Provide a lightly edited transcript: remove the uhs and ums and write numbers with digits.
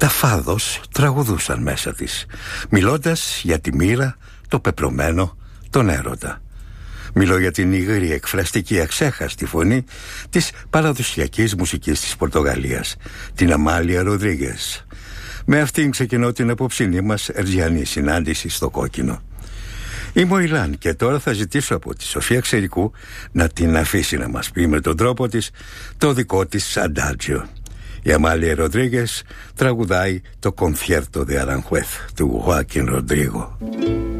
Τα φάδος τραγουδούσαν μέσα της, μιλώντας για τη μοίρα, το πεπρωμένο, τον έρωτα. Μιλώ για την υγρή, εκφραστική, αξέχαστη φωνή της παραδοσιακής μουσικής της Πορτογαλίας, την Αμάλια Ροδρίγκες. Με αυτήν ξεκινώ την απόψινή μας ερτζιανή συνάντηση στο Κόκκινο. Είμαι ο Ηλάν και τώρα θα ζητήσω από τη Σοφία Ξερικού να την αφήσει να μας πει με τον τρόπο της το δικό της αντάτζιο. Η Αμάλια Ροδρίγκες τραγουδάει το Concierto de Aranjuez του Joaquín Rodrigo.